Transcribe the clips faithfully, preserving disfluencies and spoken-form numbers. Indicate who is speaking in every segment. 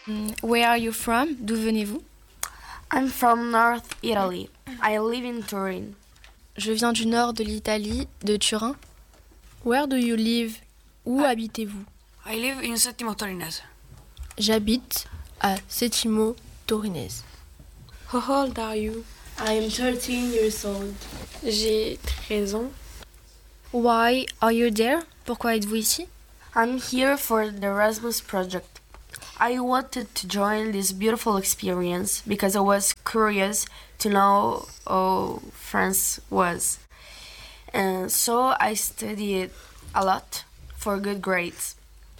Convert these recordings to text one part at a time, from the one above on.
Speaker 1: Mm, Where are you from? D'où venez-vous?
Speaker 2: I'm from North Italy. I live in Turin.
Speaker 1: Je viens du nord de l'Italie, de Turin.
Speaker 3: Where do you live? Où
Speaker 4: I-
Speaker 3: habitez-vous?
Speaker 4: I live in Settimo Torinese.
Speaker 3: J'habite à Settimo Torinese.
Speaker 5: How old are you?
Speaker 6: I am thirteen years old.
Speaker 5: J'ai treize ans.
Speaker 1: Why are you there? Pourquoi êtes-vous ici?
Speaker 2: I'm here for the Erasmus project. I wanted to join this beautiful experience because I was curious to know how France was. And so I studied a lot for good grades.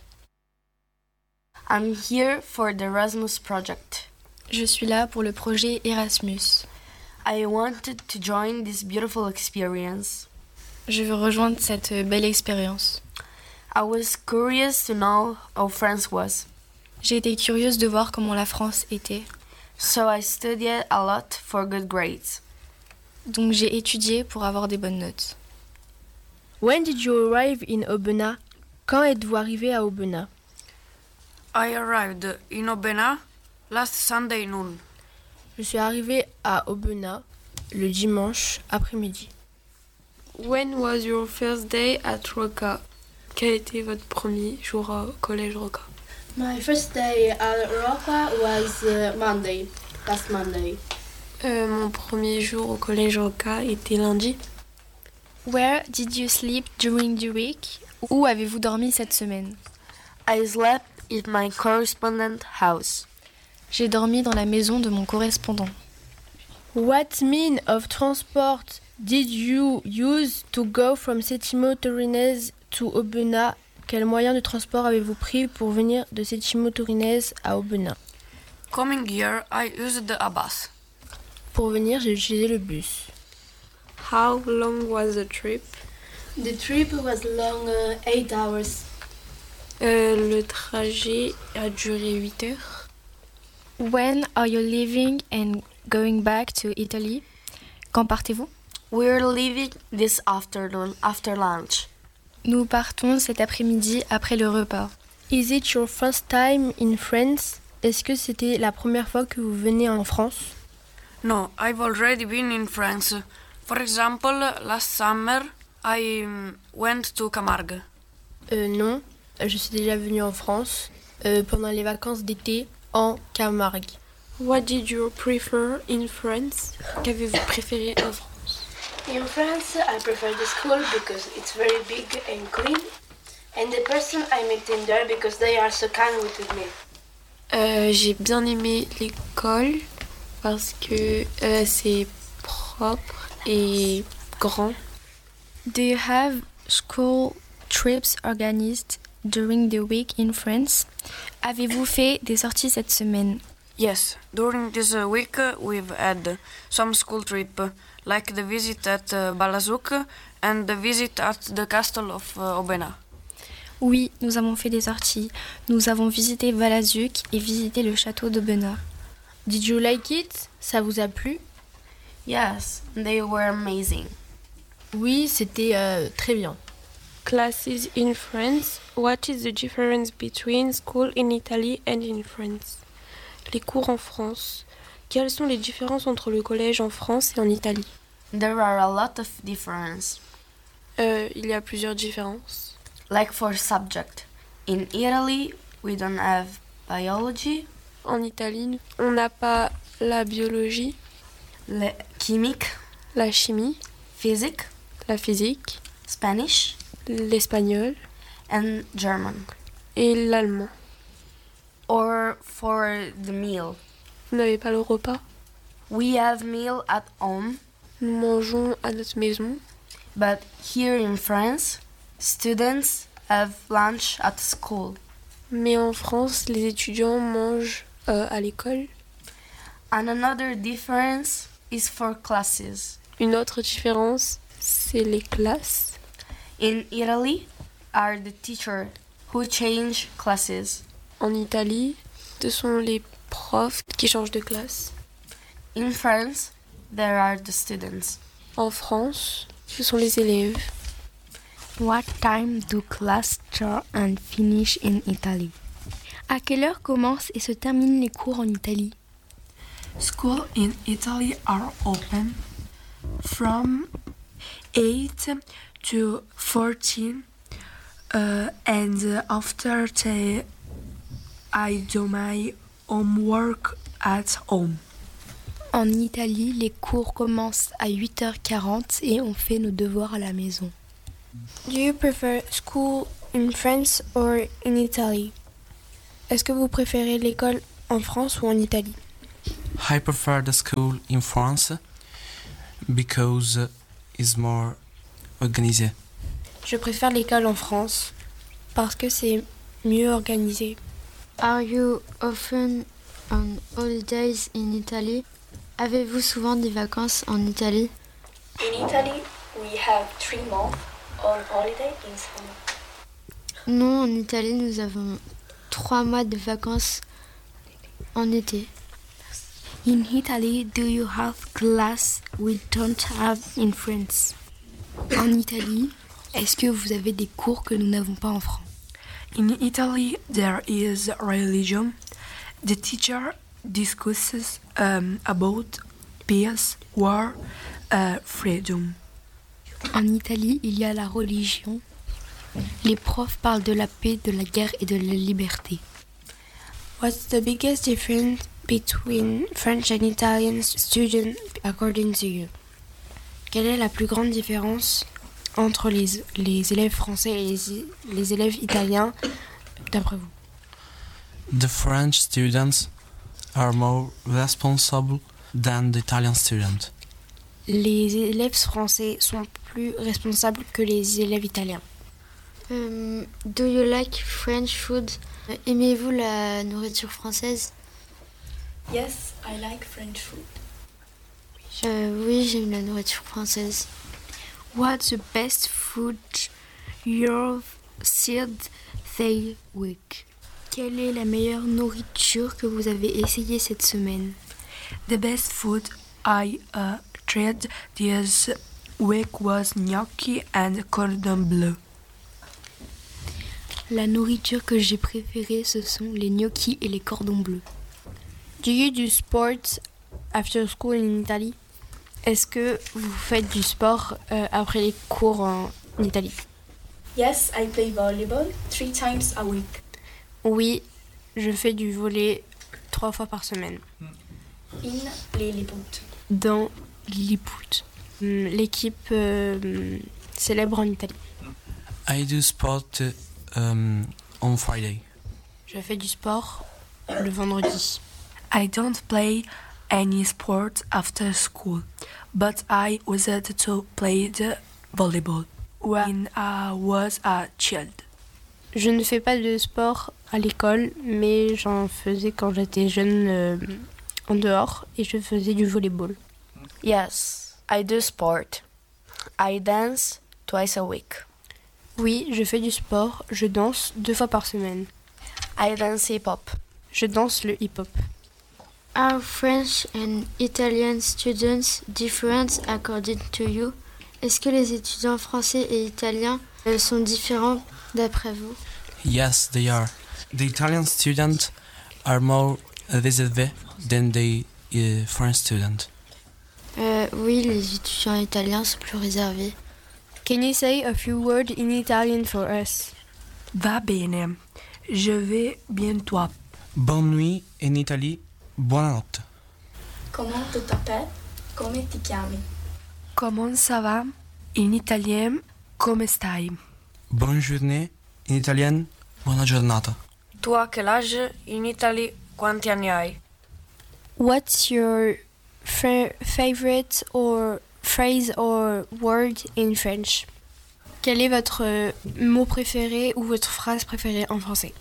Speaker 2: I'm here for the Erasmus project.
Speaker 1: Je suis là pour le projet Erasmus.
Speaker 2: I wanted to join this beautiful experience.
Speaker 1: Je veux rejoindre cette belle expérience.
Speaker 2: I was curious to know how France was.
Speaker 1: J'ai été curieuse de voir comment la France était.
Speaker 2: So I studied a lot for good grades.
Speaker 1: Donc j'ai étudié pour avoir des bonnes notes.
Speaker 3: When did you arrive in Aubenas? Quand êtes-vous arrivé à Aubenas?
Speaker 4: I arrived in Obena last Sunday noon.
Speaker 3: Je suis arrivée à Aubenas le dimanche après-midi.
Speaker 5: When was your first day at Roca? Quel était votre premier jour au collège Roca?
Speaker 6: My first day at Roca was uh, Monday, last Monday.
Speaker 5: Euh, mon premier jour au collège Roca était lundi.
Speaker 1: Where did you sleep during the week? Où avez-vous dormi cette semaine?
Speaker 2: I slept in my correspondent house.
Speaker 1: J'ai dormi dans la maison de mon correspondant.
Speaker 3: What mean of transport did you use to go from Settimo Torinese to Aubenas? Quel moyen de transport avez-vous pris pour venir de Settimo Torinese à Aubenas?
Speaker 4: Coming here, I used a bus.
Speaker 3: Pour venir, j'ai utilisé le bus.
Speaker 5: How long was the trip?
Speaker 6: The trip was long, uh, eight hours.
Speaker 5: Euh, le trajet a duré huit heures.
Speaker 1: When are you leaving and going back to Italy? Quand partez-vous?
Speaker 2: We're leaving this afternoon after lunch.
Speaker 1: Nous partons cet après-midi après le repas.
Speaker 3: Is it your first time in France? Est-ce que c'était la première fois que vous venez en France?
Speaker 4: No, I've already been in France. For example, last summer I um, went to Camargue.
Speaker 3: Euh, non, je suis déjà venue en France euh, pendant les vacances d'été en Camargue.
Speaker 5: What did you prefer in France? Qu'avez-vous préféré en France?
Speaker 6: In France, I prefer the school because it's very big and clean, and the person I met in there because they are so kind with me.
Speaker 5: Euh, j'ai bien aimé l'école parce que euh, c'est propre et grand.
Speaker 1: Do you have school trips organized during the week in France? Avez-vous fait des sorties cette semaine?
Speaker 4: Yes, during this uh, week uh, we've had some school trip, uh, like the visit at uh, Balazouk and the visit at the castle of uh, Obena.
Speaker 1: Oui, nous avons fait des sorties. Nous avons visité Valazuc et visité le château de Bena.
Speaker 3: Did you like it? Ça vous a plu?
Speaker 2: Yes, they were amazing.
Speaker 3: Oui, c'était euh, très bien.
Speaker 5: Classes in France. What is the difference between school in Italy and in France? Les cours en France. Quelles sont les différences entre le collège en France et en Italie?
Speaker 2: There are a lot of differences.
Speaker 5: Euh, il y a plusieurs différences.
Speaker 2: Like for subject. In Italy, we don't have biology,
Speaker 5: En Italie, on n'a pas la biologie,
Speaker 2: le chimique,
Speaker 5: la chimie,
Speaker 2: physique,
Speaker 5: la physique,
Speaker 2: Spanish,
Speaker 5: l'espagnol
Speaker 2: and German.
Speaker 5: et l'allemand.
Speaker 2: Or for the meal.
Speaker 5: Vous n'avez pas le repas?
Speaker 2: We have meal at home,
Speaker 5: Nous mangeons à notre maison.
Speaker 2: but here in France, students have lunch at school.
Speaker 5: Mais en France, les étudiants mangent euh, à l'école.
Speaker 2: And another difference is for classes.
Speaker 5: Une autre différence, c'est les classes.
Speaker 2: In Italy, are the teachers who change classes.
Speaker 5: En Italie, ce sont les profs qui changent de classe.
Speaker 2: In France, there are the students.
Speaker 5: En France, ce sont les élèves.
Speaker 7: What time do class start and finish in Italy?
Speaker 1: À quelle heure commencent et se terminent les cours en Italie?
Speaker 7: Schools in Italy are open from eight to fourteen, uh, and after that I do my homework at home.
Speaker 1: En Italie, les cours commencent à huit heures quarante et on fait nos devoirs à la maison.
Speaker 3: Do you prefer school in France or in Italy? Est-ce que vous préférez l'école en France ou en Italie?
Speaker 8: I prefer the school in France because it's more organisé.
Speaker 3: Je préfère l'école en France parce que c'est mieux organisé.
Speaker 9: Are you often on holidays in Italy? Avez-vous souvent des vacances en Italie?
Speaker 6: In Italy, we have three months on holiday in summer.
Speaker 9: Non, en Italie, nous avons trois mois de vacances en été.
Speaker 1: In Italy, do you have class we don't have in France? En Italie, est-ce que vous avez des cours que nous n'avons pas en France?
Speaker 7: In Italy, there is religion. The teacher discusses um, about peace, war, uh, freedom.
Speaker 1: En Italie, il y a la religion. Les profs parlent de la paix, de la guerre et de la liberté.
Speaker 3: What's the biggest difference between French and Italian students according to you? Quelle est la plus grande différence entre les, les élèves français et les, les élèves italiens d'après vous?
Speaker 8: The French students are more responsible than the Italian students.
Speaker 3: Les élèves français sont plus responsables que les élèves italiens.
Speaker 9: Um, do you like French food? Aimez-vous la nourriture française?
Speaker 6: Yes, I like French food.
Speaker 9: Euh, oui, j'aime la nourriture française.
Speaker 1: What's the best food you've seen this week? Quelle est la meilleure nourriture que vous avez essayée cette semaine?
Speaker 7: The best food I uh, tried this week was gnocchi and cordon bleu.
Speaker 1: La nourriture que j'ai préférée, ce sont les gnocchis et les cordons bleus.
Speaker 3: Do you do sports after school in Italy? Est-ce que vous faites du sport euh, après les cours en Italie?
Speaker 6: Yes, I play volleyball three times a week.
Speaker 3: Oui, je fais du volley trois fois par semaine.
Speaker 6: In Lilliput.
Speaker 3: Dans Lilliput, l'équipe euh, célèbre en Italie.
Speaker 8: I do sport um, on Friday.
Speaker 3: Je fais du sport le vendredi.
Speaker 7: I don't play any sport after school, but I used to play the volleyball when I was a child.
Speaker 3: Je ne fais pas de sport à l'école, mais j'en faisais quand j'étais jeune euh, en dehors et je faisais du volleyball.
Speaker 2: Yes, I do sport. I dance twice a week.
Speaker 3: Oui, je fais du sport, je danse deux fois par semaine.
Speaker 2: I dance hip-hop.
Speaker 3: Je danse le hip-hop.
Speaker 9: Are French and Italian students different according to you? Est-ce que les étudiants français et italiens euh, sont différents d'après vous?
Speaker 8: Yes, they are. The Italian students are more reserved than the uh, French students.
Speaker 9: Euh, oui, les étudiants italiens sont plus réservés.
Speaker 3: Can you say a few words in Italian for us?
Speaker 7: Va bene. Je vais bientôt.
Speaker 8: Bonne nuit in Italie. Buonanotte.
Speaker 6: Comment tu t'appelles? Come ti chiami?
Speaker 7: Comment ça va? In italien, come stai?
Speaker 8: Bonne journée in italien. Buona giornata.
Speaker 4: Toi, quel âge? In Italie, quanti anni hai?
Speaker 3: What's your fa- favorite or phrase or word in French? Quel est votre euh, mot préféré ou votre phrase préférée en français?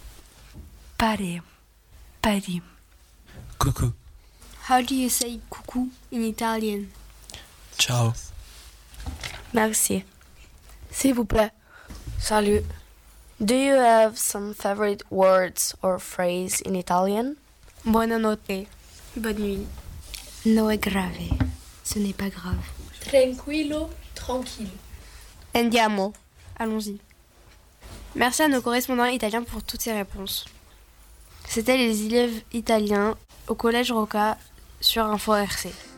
Speaker 7: Pare. Paris.
Speaker 8: Coucou.
Speaker 3: How do you say coucou in Italian?
Speaker 8: Ciao.
Speaker 2: Merci.
Speaker 3: S'il vous plaît.
Speaker 2: Salut. Do you have some favorite words or phrase in Italian?
Speaker 3: Buonanotte. Bonne nuit.
Speaker 1: No è grave. Ce n'est pas grave.
Speaker 6: Tranquillo, tranquille.
Speaker 3: Andiamo. Allons-y. Merci à nos correspondants italiens pour toutes ces réponses.
Speaker 2: C'était les élèves italiens au collège Roca sur Info R C.